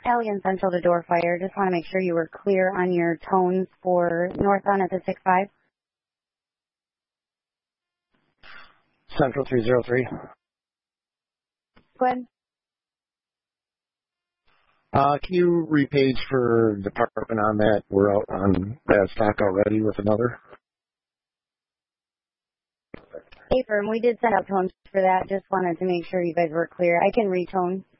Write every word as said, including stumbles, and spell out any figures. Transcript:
Allian Central to Door Fire. Just want to make sure you were clear on your tones for northbound at the six five. Central three zero three. Go ahead. Uh, can you repage for department on that? We're out on bad stock already with another. Hey, firm, we did send out tones for that. Just wanted to make sure you guys were clear. I can retone.